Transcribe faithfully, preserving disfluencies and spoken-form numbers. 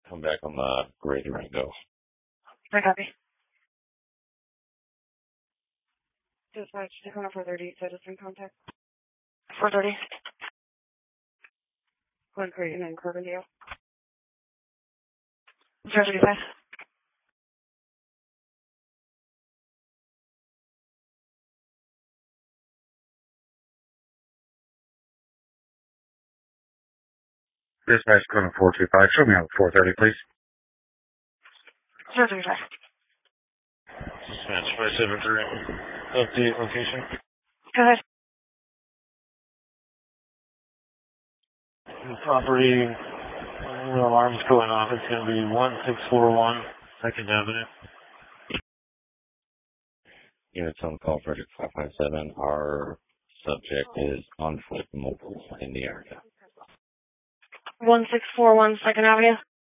come back on the grid and go. I copy. Dispatch, Tacoma four thirty, citizen contact. four thirty. Glen Creighton and Carbondale. zero three five. Dispatch Tacoma four two five, show me on four thirty, please. zero three five. Dispatch five seven three, update location. Go ahead. The property, when the alarm's going off, it's going to be one six four one second Avenue. Units on call, Project five five seven. Our subject is on foot mobile in the area. one six four one second Avenue.